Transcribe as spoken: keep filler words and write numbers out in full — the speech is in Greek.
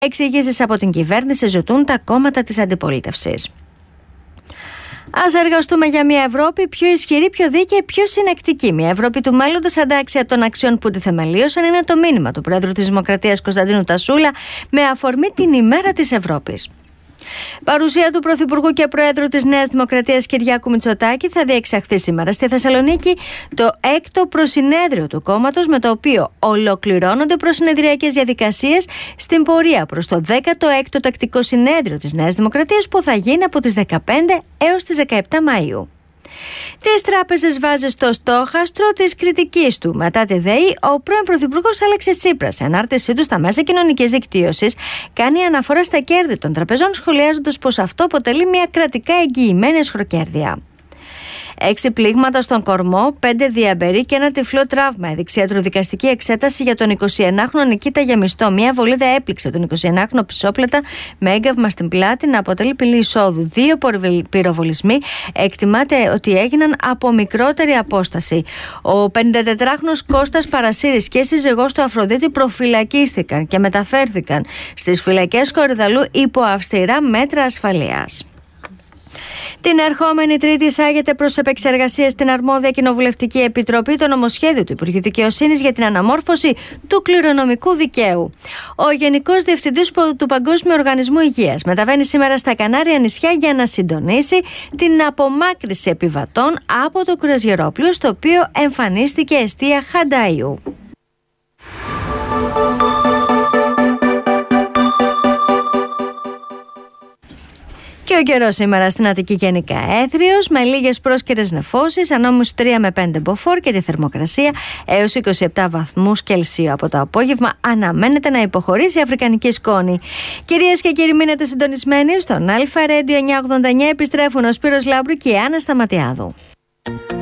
Εξηγήσεις από την κυβέρνηση ζητούν τα κόμματα της αντιπολίτευσης. Ας εργαστούμε για μια Ευρώπη πιο ισχυρή, πιο δίκαιη, πιο συνεκτική. Μια Ευρώπη του μέλλοντος αντάξια των αξιών που τη θεμελίωσαν είναι το μήνυμα του Πρόεδρου της Δημοκρατίας Κωνσταντίνου Τασούλα με αφορμή την ημέρα της Ευρώπης. Παρουσία του Πρωθυπουργού και Προέδρου της Νέας Δημοκρατίας Κυριάκου Μητσοτάκη θα διεξαχθεί σήμερα στη Θεσσαλονίκη το έκτο προσυνέδριο του κόμματος, με το οποίο ολοκληρώνονται προσυνεδριακές διαδικασίες στην πορεία προς το δέκατο έκτο τακτικό συνέδριο της Νέας Δημοκρατίας που θα γίνει από τις δεκαπέντε έως τις δεκαεπτά Μαΐου. Τις τράπεζες βάζει στο στόχαστρο της κριτικής του. Μετά τη ΔΕΗ, ο πρώην Πρωθυπουργός Αλέξης Τσίπρας, σε ανάρτησή του στα μέσα κοινωνικής δικτύωσης, κάνει αναφορά στα κέρδη των τραπεζών, σχολιάζοντας πως αυτό αποτελεί μια κρατικά εγγυημένη εσχροκέρδεια. Έξι πλήγματα στον κορμό, πέντε διαμπερί και ένα τυφλό τραύμα έδειξε ιατροδικαστική εξέταση για τον εικοσιενάχρονο Νικήτα Γεμιστό. Μια βολίδα έπληξε τον εικοσιενάχρονο πισόπλατα με έγκαυμα στην πλάτη να αποτελεί πυλή εισόδου. Δύο πυροβολισμοί εκτιμάται ότι έγιναν από μικρότερη απόσταση. Ο πενηντατετράχρονος Κώστας Παρασύρης και η σύζυγός του Αφροδίτη προφυλακίστηκαν και μεταφέρθηκαν στις φυλακές Κορυδαλού υπό αυστηρά μέτρα ασφαλείας. Την ερχόμενη Τρίτη εισάγεται προς επεξεργασία στην αρμόδια Κοινοβουλευτική Επιτροπή το νομοσχέδιο του Υπουργείου Δικαιοσύνης για την αναμόρφωση του κληρονομικού δικαίου. Ο Γενικός Διευθυντής του Παγκόσμιου Οργανισμού Υγείας μεταβαίνει σήμερα στα Κανάρια νησιά για να συντονίσει την απομάκρυνση επιβατών από το κρουαζιερόπλοιο, στο οποίο εμφανίστηκε εστία Χανταϊού. Και ο καιρός σήμερα στην Αττική γενικά έθριος, με λίγες πρόσκαιρες νεφώσεις, ανώμους τρία με πέντε μποφόρ και τη θερμοκρασία έως είκοσι επτά βαθμούς Κελσίου. Από το απόγευμα αναμένεται να υποχωρήσει η αφρικανική σκόνη. Κυρίες και κύριοι, μείνετε συντονισμένοι στον Αλφα Radio εννιακόσια ογδόντα εννιά. Επιστρέφουν ο Σπύρος Λάμπρου και η Άννα Σταματιάδου.